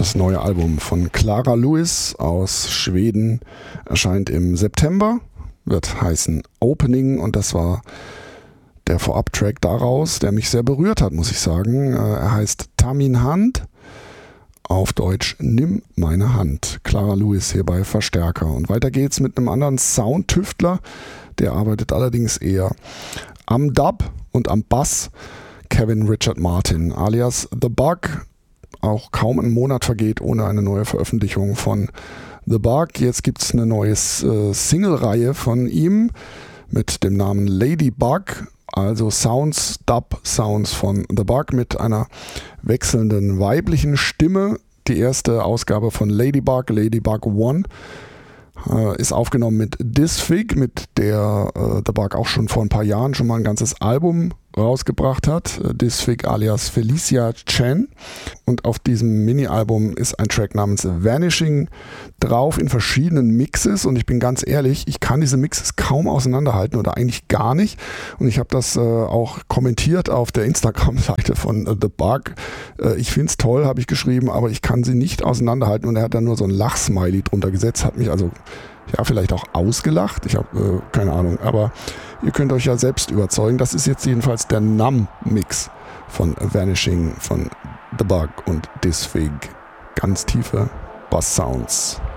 Das neue Album von Clara Lewis aus Schweden erscheint im September, wird heißen Opening, und das war der Vorab-Track daraus, der mich sehr berührt hat, muss ich sagen. Er heißt Tamin Hand, auf Deutsch Nimm meine Hand. Clara Lewis hier bei Verstärker. Und weiter geht's mit einem anderen Soundtüftler, der arbeitet allerdings eher am Dub und am Bass. Kevin Richard Martin alias The Bug. Auch kaum ein Monat vergeht ohne eine neue Veröffentlichung von The Bug. Jetzt gibt es eine neue Single-Reihe von ihm mit dem Namen Ladybug, also Sounds, Dub-Sounds von The Bug mit einer wechselnden weiblichen Stimme. Die erste Ausgabe von Ladybug, Ladybug One, ist aufgenommen mit Disfig, mit der The Bug auch schon vor ein paar Jahren schon mal ein ganzes Album rausgebracht hat. Disfig alias Felicia Chen. Und auf diesem Mini-Album ist ein Track namens Vanishing drauf in verschiedenen Mixes. Und ich bin ganz ehrlich, ich kann diese Mixes kaum auseinanderhalten oder eigentlich gar nicht. Und ich habe das auch kommentiert auf der Instagram-Seite von The Bug. Ich finde es toll, habe ich geschrieben, aber ich kann sie nicht auseinanderhalten. Und er hat dann nur so ein Lachsmiley drunter gesetzt, hat mich also vielleicht auch ausgelacht. Ich habe keine Ahnung, aber ihr könnt euch ja selbst überzeugen. Das ist jetzt jedenfalls der Numb-Mix von Vanishing von The Bug und Disfig. Ganz tiefe Bass-Sounds.